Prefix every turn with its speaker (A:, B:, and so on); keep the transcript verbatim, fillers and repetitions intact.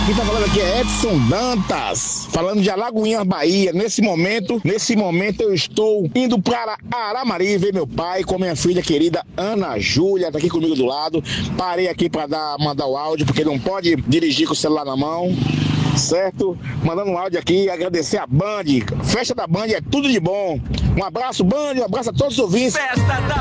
A: Quem tá falando aqui é Edson Dantas, falando de Alagoinhas, Bahia. Nesse momento, nesse momento eu estou indo para Aramari ver meu pai com minha filha querida Ana Júlia, tá aqui comigo do lado. Parei aqui para dar, mandar o áudio, porque não pode dirigir com o celular na mão, certo? Mandando um áudio aqui, agradecer a Band. Festa da Band é tudo de bom. Um abraço, Band, um abraço a todos os ouvintes. Festa da